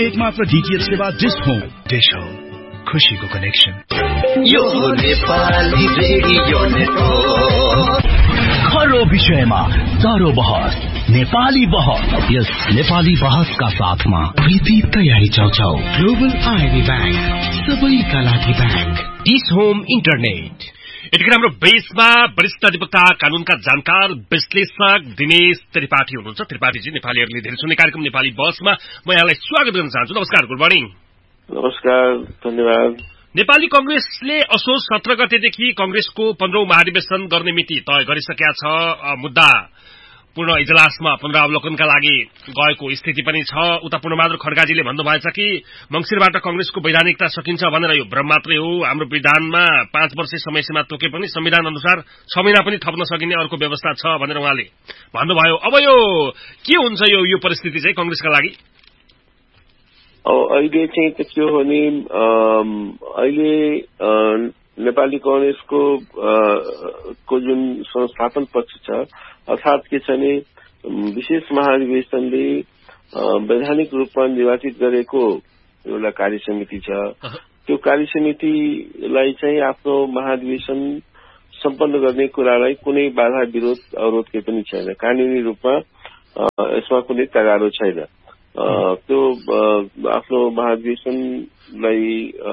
एक मात्र डीटीएच सेवा डिश होम खुशीको कनेक्सन। यो नेपाली रेडियो नेटवर्क हर विषयमा चारो बहस नेपाली बहस। यस नेपाली बहसका साथमा प्रीति तयारी चाउचाउ ग्लोबल आईबी बैंक सबैका लागि बैंक डिश होम इन्टरनेट। यतिखेर हाम्रो बेसमा वरिष्ठ अधिवक्ता कानूनका जानकार विश्लेषक दिनेश त्रिपाठी हुनुहुन्छ। त्रिपाठीजी, नेपालीहरूले धेरै सुन्ने कार्यक्रम नेपाली बसमा म यहाँलाई स्वागत गर्न चाहन्छु। नमस्कार, गुड मर्निङ। नमस्कार, धन्यवाद। नेपाली कंग्रेसले असोज 17 गतेदेखि कंग्रेसको 15औं महाधिवेशन गर्ने मिति तय गरिसकेका छ। मुद्दा पूर्ण इजलासमा पुनरावलोकनका लागि गएको स्थिति पनि छ। उता पूर्णबहादुर खड्काजीले भन्नुभएछ कि मंसिरबाट कंग्रेसको वैधानिकता सकिन्छ भनेर यो भ्रम मात्रै हो। हाम्रो विधानमा 5 वर्ष समयसीमा तोके पनि संविधान अनुसार 6 महिना पनि थप्न सकिने अर्को व्यवस्था छ भनेर उहाँले भन्नुभयो। अब यो के हुन्छ यो परिस्थिति चाहिँ कंग्रेसका लागि? अहिले चाहिँ के हो भने अहिले नेपाली कांग्रेसको जुन संस्थापन पक्ष छ, अर्थात के छ भने विशेष महाधिवेशनले वैधानिक रूपमा निर्वाचित गरेको एउटा कार्यसमिति छ। त्यो कार्यसमितिलाई चाहिँ आफ्नो महाधिवेशन सम्पन्न गर्ने कुरालाई कुनै बाधा विरोध अवरोध केही पनि छैन। कानूनी रूपमा यसमा कुनै तगारो छैन। त्यो आफ्नो महाधिवेशनलाई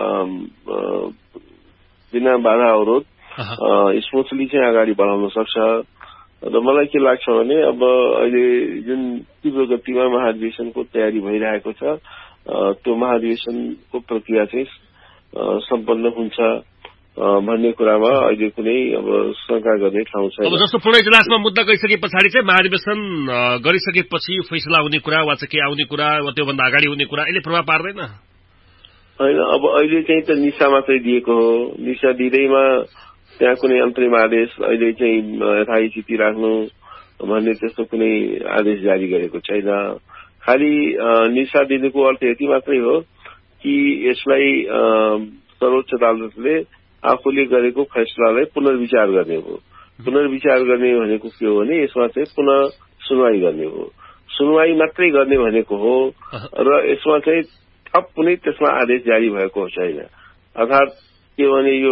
बिना बाधा अवरोध स्मूथली चाहिँ अगाडि बढाउन सक्छ। र मलाई के लाग्छ भने अब अहिले जुन तीव्र गतिमा महाधिवेशनको तयारी भइरहेको छ, त्यो महाधिवेशनको प्रक्रिया चाहिँ सम्पन्न हुन्छ भन्ने कुरामा अहिले कुनै अब शंका गर्ने ठाउँ छैन। अब जस्तो पूर्ण इजलासमा मुद्दा गइसके पछाडि चाहिँ महाधिवेशन गरिसकेपछि फैसला हुने कुरा वा चाहिँ के आउने कुरा वा त्योभन्दा अगाडि हुने कुरा यसले प्रभाव पार्दैन? होइन, अब अहिले चाहिँ त निशा मात्रै दिएको हो। निशा दिँदैमा त्यहाँ कुनै अन्तरिम आदेश अहिले चाहिँ यथाही स्थिति राख्नु भन्ने त्यस्तो कुनै आदेश जारी गरेको छैन। खालि निशा दिनुको अर्थ यति मात्रै हो कि यसलाई सर्वोच्च अदालतले आफूले गरेको फैसलालाई पुनर्विचार गर्ने हो। पुनर्विचार गर्ने भनेको के हो भने यसमा चाहिँ पुनः सुनवाई गर्ने हो। सुनवाई मात्रै गर्ने भनेको हो र यसमा चाहिँ थप कुनै त्यसमा आदेश जारी भएको छैन। अर्थात के भने यो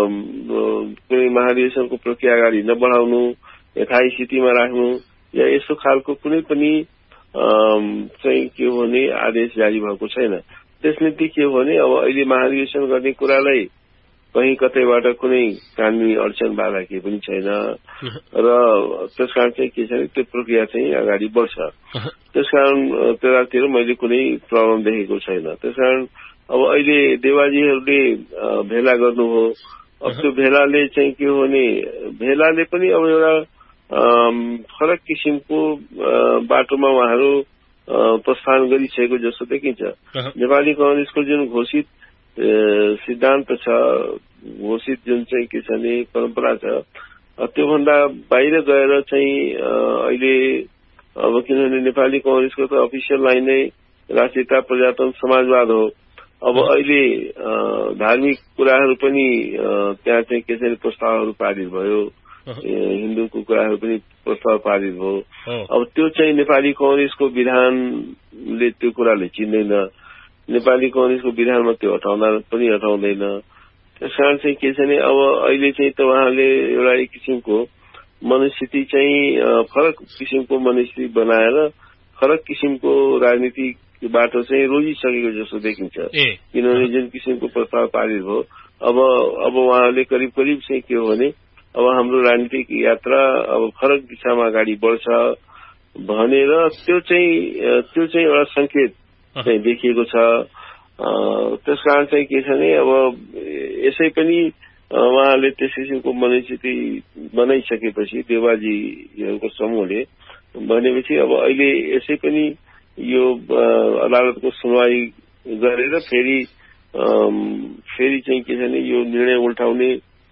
कुनै महाधिवेशनको प्रक्रिया अगाडि नबढाउनु, यथाही स्थितिमा राख्नु या यस्तो खालको कुनै पनि चाहिँ के हो भने आदेश जारी भएको छैन। त्यसनिमित्त के हो भने अब अहिले महाधिवेशन गर्ने कुरालाई कहीँ कतैबाट कुनै कानूनी अडचन बाधा केही पनि छैन र त्यसकारण चाहिँ के छ भने त्यो प्रक्रिया चाहिँ अगाडि बढ्छ। त्यसकारण त्यतातिर मैले कुनै प्रब्लम देखेको छैन। त्यसकारण अब अहिले देवाजीहरूले भेला गर्नु हो। अब त्यो भेलाले चाहिँ के हो भने भेलाले पनि अब एउटा फरक किसिमको बाटोमा उहाँहरू प्रस्थान गरिसकेको जस्तो देखिन्छ। नेपाली कांग्रेसको जुन घोषित सिद्धान्त छ, घोषित जुन चाहिँ के छ भने परम्परा छ, त्योभन्दा बाहिर गएर चाहिँ अहिले अब किनभने नेपाली कांग्रेसको त अफिसियल लाइन नै राष्ट्रियता प्रजातन्त्र समाजवाद हो। अब अहिले धार्मिक कुराहरू पनि त्यहाँ चाहिँ के छ भने प्रस्तावहरू पारित भयो, हिन्दूको कुराहरू पनि प्रस्ताव पारित भयो। अब त्यो चाहिँ नेपाली कांग्रेसको विधानले त्यो कुराले चिन्दैन। नेपाली कांग्रेसको विधानमा त्यो हटाउँदैन। त्यसकारण चाहिँ के छ भने अब अहिले चाहिँ त उहाँले एउटा एक किसिमको मनस्थिति चाहिँ फरक किसिमको मनस्थिति बनाएर फरक किसिमको राजनीतिक बाटो चाहिँ रोजिसकेको जस्तो देखिन्छ। किनभने जुन किसिमको प्रस्ताव पारित भयो, अब उहाँले करिब चाहिँ के हो भने अब हाम्रो राजनीतिक यात्रा अब फरक दिशामा अगाडि बढ्छ भनेर त्यो चाहिँ एउटा संकेत चाहिँ देखिएको छ। त्यसकारण चाहिँ के छ भने अब यसै पनि उहाँले त्यस किसिमको मनस्थिति बनाइसकेपछि देवाजीहरूको समूहले भनेपछि अब अहिले यसै पनि यो अदालतको सुनवाई गरेर फेरि चाहिँ के छ भने यो निर्णय उल्टाउने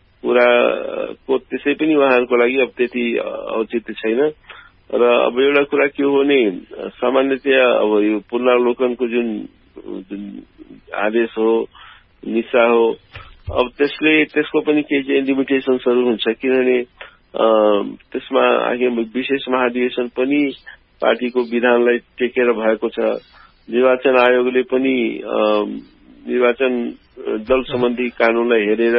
कुराको त्यसै पनि उहाँहरूको लागि अब त्यति औचित्य छैन। र अब एउटा कुरा के हो भने सामान्यतया अब यो पुनरावलोकनको जुन आदेश हो, निशा हो, अब त्यसको पनि केही चाहिँ लिमिटेसन्सहरू हुन्छ। किनभने त्यसमा विशेष महाधिवेशन पनि पार्टीको विधानलाई टेकेर भएको छ। निर्वाचन आयोगले पनि निर्वाचन दल सम्बन्धी कानूनलाई हेरेर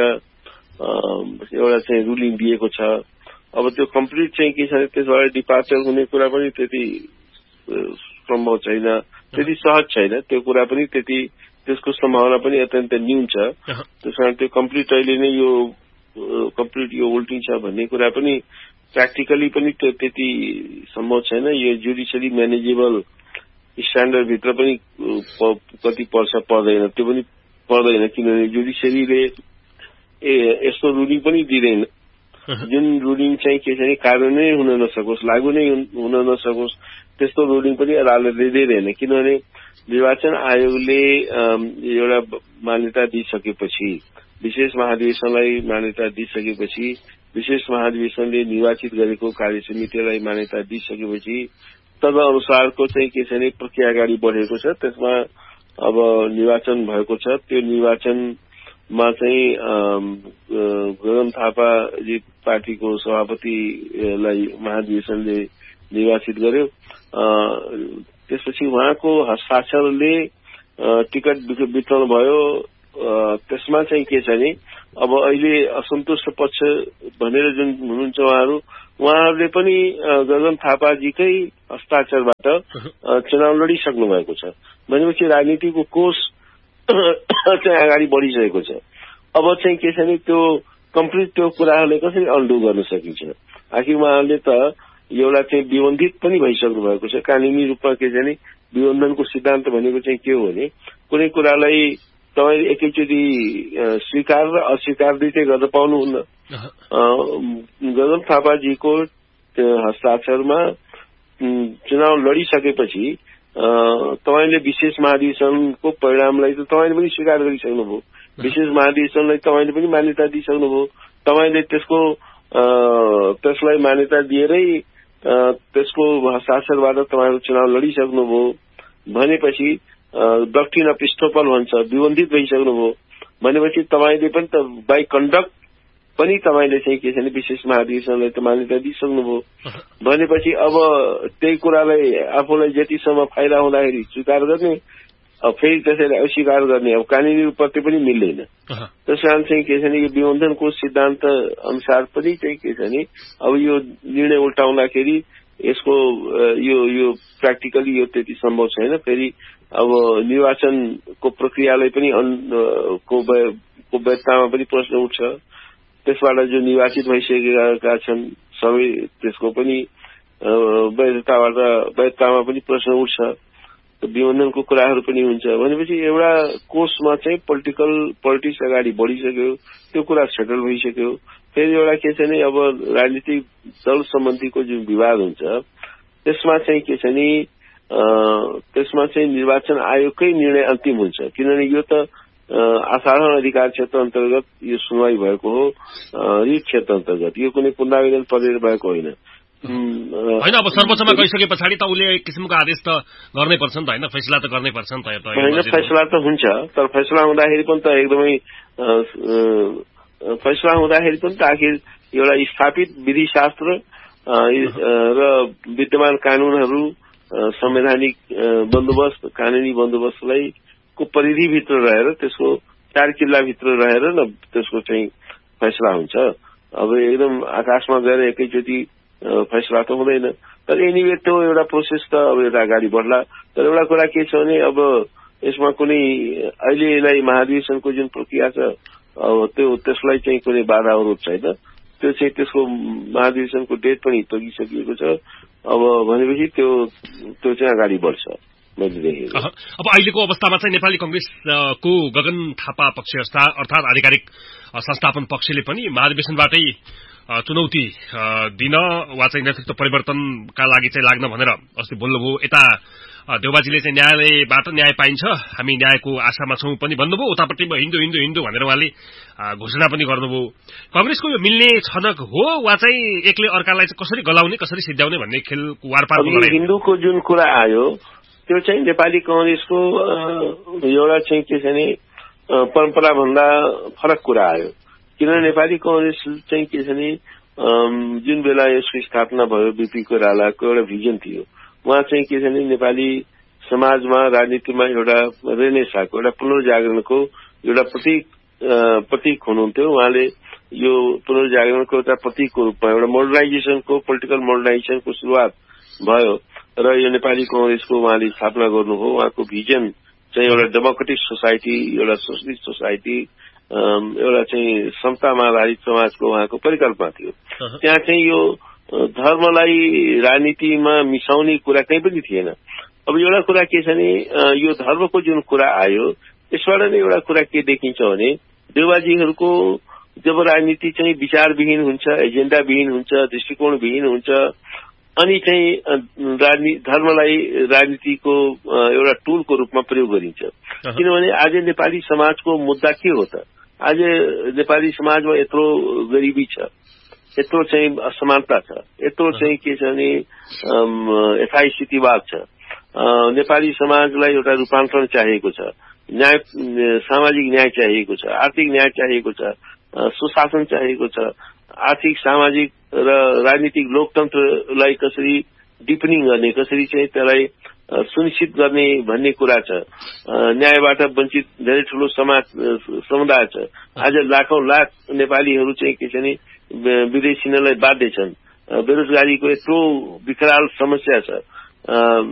एउटा चाहिँ रुलिङ दिएको छ। अब त्यो कम्प्लिट चाहिँ के छ, त्यसबाट डिपार्चर हुने कुरा पनि त्यति सम्भव छैन, त्यति सहज छैन, त्यो कुरा पनि त्यति, त्यसको सम्भावना पनि अत्यन्त न्यून छ। त्यसकारण त्यो कम्प्लिट अहिले नै यो कम्प्लिट यो उल्टिङ छ भन्ने कुरा पनि प्र्याक्टिकली पनि त्यो त्यति सम्भव छैन। यो जुडिसियरी म्यानेजेबल स्ट्यान्डर्ड भित्र पनि कति पर्छ पर्दैन, त्यो पनि पर्दैन, किनभने जुडिसियरीले यस्तो रुलिङ पनि दिँदैन जुन रुलिङ चाहिँ के छ भने कार्यान्वयन हुन नसकोस्, लागू नै हुन नसकोस्, त्यस्तो रुलिङ पनि अदालतले दिँदैन। किनभने निर्वाचन आयोगले एउटा मान्यता दिइसकेपछि, विशेष महाधिवेशनलाई मान्यता दिइसकेपछि, विशेष महाधिवेशनले निर्वाचित गरेको कार्यसमितिलाई मान्यता दिइसकेपछि तदनुसारको चाहिँ के छ भने प्रक्रिया अगाडि बढेको छ। त्यसमा अब निर्वाचन भएको छ। त्यो निर्वाचनमा चाहिँ गगन थापाजी पार्टीको सभापतिलाई महाधिवेशनले निर्वाचित गर्यो। त्यसपछि उहाँको हस्ताक्षरले टिकट वितरण भयो। त्यसमा चाहिँ के छ भने अब अहिले असन्तुष्ट पक्ष भनेर जुन हुनुहुन्छ उहाँहरूले पनि गगन थापाजीकै हस्ताक्षरबाट चुनाव लडिसक्नु भएको छ। भनेपछि राजनीतिको कोष चाहिँ अगाडि बढिसकेको छ। अब चाहिँ के छ भने त्यो कम्प्लिट त्यो कुराहरूले कसरी अन्डु गर्न सकिन्छ? आखिर उहाँहरूले त एउटा चाहिँ विबन्धित पनि भइसक्नु भएको छ। कानुनी रूपमा के छ भने विबन्धनको सिद्धान्त भनेको चाहिँ के हो भने कुनै कुरालाई तपाईँ एकैचोटि स्वीकार र अस्वीकार दुइटै गर्न पाउनुहुन्न। गगन थापाजीको हस्ताक्षरमा चुनाव लडिसकेपछि तपाईँले विशेष महाधिवेशनको परिणामलाई त तपाईँले पनि स्वीकार गरिसक्नुभयो, विशेष महाधिवेशनलाई तपाईँले पनि मान्यता दिइसक्नुभयो। तपाईँले त्यसलाई मान्यता दिएरै त्यसको हस्ताक्षरबाट तपाईँहरू चुनाव लडिसक्नुभयो भनेपछि डक्ट्रिन अफ स्टोपल भन्छ, विबन्धित भइसक्नुभयो। भनेपछि तपाईँले पनि त बाई कन्डक्ट पनि तपाईँले चाहिँ के छ भने विशेष महाधिवेशनलाई त मान्यता दिइसक्नुभयो। भनेपछि अब त्यही कुरालाई आफूलाई जतिसम्म फाइदा हुँदाखेरि स्वीकार गर्ने, फेरि त्यसैलाई अस्वीकार गर्ने, अब कानुनी रूपमा त्यो पनि मिल्दैन। त्यस कारण चाहिँ के छ भने यो विबन्धनको सिद्धान्त अनुसार पनि चाहिँ के छ भने अब यो निर्णय उल्टाउँदाखेरि यसको यो प्र्याक्टिकली यो त्यति सम्भव छैन। फेरि अब निर्वाचनको प्रक्रियालाई पनि को वैधतामा पनि प्रश्न उठ्छ। त्यसबाट जो निर्वाचित भइसकेका छन् सबै त्यसको पनि वैधतामा पनि प्रश्न उठ्छ। विबन्धनको कुराहरू पनि हुन्छ। भनेपछि एउटा कोर्समा चाहिँ पोलिटिक्स अगाडि बढिसक्यो, त्यो कुरा सेटल भइसक्यो। फेरि एउटा के छ भने अब राजनीतिक दल सम्बन्धीको जुन विवाद हुन्छ त्यसमा चाहिँ के छ भने त्यसमा चाहिँ निर्वाचन आयोगकै निर्णय अन्तिम हुन्छ। किनभने यो त असाधारण अधिकार क्षेत्र अन्तर्गत यो सुनवाई भएको हो, रिट क्षेत्र अन्तर्गत, यो कुनै पुनरावेदन परेर भएको होइन। होइन, अब सर्वोच्चमा गइसके पछाडि त उसले एक किसिमको आदेश त गर्नै पर्छ नि त, होइन? फैसला त गर्नै पर्छ नि त। होइन, फैसला त हुन्छ, तर फैसला हुँदाखेरि पनि त एकदमै फैसला हुँदाखेरि पनि त आखिर एउटा स्थापित विधिशास्त्र र विद्यमान कानूनहरू, संवैधानिक बन्दोबस्त, कानूनी बन्दोबस्तलाई को परिधिभित्र रहेर त्यसको 4 किल्लाभित्र रहेर न त्यसको चाहिँ फैसला हुन्छ। अब एकदम आकाशमा गएर एकैचोटि फैसला त हुँदैन। तर एनिवे त्यो एउटा प्रोसेस त अब एउटा अगाडि बढ्ला। तर एउटा कुरा के छ भने अब यसमा कुनै अहिलेलाई महाधिवेशनको जुन प्रक्रिया छ अब त्यसलाई चाहिँ कुनै बाधा अवरोध छैन। त्यो चाहिँ त्यसको महाधिवेशनको डेट पनि तोकिसकिएको छ। अब भनेपछि त्यो चाहिँ अगाडि बढ्छ मैले देखेको। अब अहिलेको अवस्थामा चाहिँ नेपाली कंग्रेसको गगन थापा पक्ष अर्थात आधिकारिक संस्थापन पक्षले पनि महाधिवेशनबाटै चुनौती दिन वा चाहिँ नेतृत्व परिवर्तनका लागि चाहिँ लाग्न भनेर अस्ति बोल्नुभयो। यता देउबाजीले चाहिँ न्यायालयबाट न्याय पाइन्छ, हामी न्यायको आशामा छौं पनि भन्नुभयो। उतापट्टि हिन्दू भनेर उहाँले घोषणा पनि गर्नुभयो। कंग्रेसको यो मिल्ने छनक हो वा चाहिँ एकले अर्कालाई चाहिँ कसरी गलाउने, कसरी सिद्ध्याउने भन्ने खेलको वारपारको लडाई? हिन्दूको जुन कुरा आयो त्यो चाहिँ नेपाली कंग्रेसको एउटा चाहिँ के छ भने परम्परा भन्दा फरक कुरा आयो। किनभने नेपाली कंग्रेस चाहिँ के छ भने जुन बेला यसको स्थापना भयो बीपी कोइरालाको एउटा भिजन थियो। उहाँ चाहिँ के छ भने नेपाली समाजमा राजनीतिमा एउटा रेनेसाको एउटा पुनर्जागरणको एउटा प्रतीक हुनुहुन्थ्यो। उहाँले यो पुनर्जागरणको एउटा प्रतीकको रूपमा एउटा मोडर्नाइजेसनको पोलिटिकल मोडर्नाइजेसनको सुरुवात भयो र यो नेपाली कांग्रेसको उहाँले स्थापना गर्नुभयो। उहाँको भिजन चाहिँ एउटा डेमोक्रेटिक सोसाइटी, एउटा सोशलिस्ट सोसाइटी, एउटा चाहिँ समतामा आधारित समाजको उहाँको परिकल्पना थियो। त्यहाँ चाहिँ यो धर्मलाई राजनीतिमा मिसाउने कुरा कहीँ पनि थिएन। अब एउटा कुरा के छ भने यो धर्मको जुन कुरा आयो यसबाट नै एउटा कुरा के देखिन्छ भने देउबाजीहरूको जब राजनीति चाहिँ विचारविहीन हुन्छ, एजेन्डाविहीन हुन्छ, दृष्टिकोणविहीन हुन्छ अनि चाहिँ धर्मलाई राजनीतिको एउटा टुलको रूपमा प्रयोग गरिन्छ। किनभने आज नेपाली समाजको मुद्दा के हो त? आज नेपाली समाजमा यत्रो गरिबी छ, यत्रो चाहिँ असमानता छ, यत्रो चाहिँ के छ भने यथास्थितिवाद छ। नेपाली समाजलाई एउटा रूपान्तरण चाहिएको छ, न्याय, सामाजिक न्याय चाहिएको छ, आर्थिक न्याय चाहिएको छ, सुशासन चाहिएको छ। आर्थिक, सामाजिक र राजनीतिक लोकतन्त्रलाई कसरी डिपनिङ गर्ने, कसरी चाहिँ त्यसलाई सुनिश्चित गर्ने भन्ने कुरा छ। न्यायबाट वञ्चित धेरै ठूलो समुदाय छ। आज लाखौं लाख नेपालीहरू चाहिँ के छ भने विदेश हिँड्नलाई बाध्य छन्। बेरोजगारीको यत्रो विकराल समस्या छ।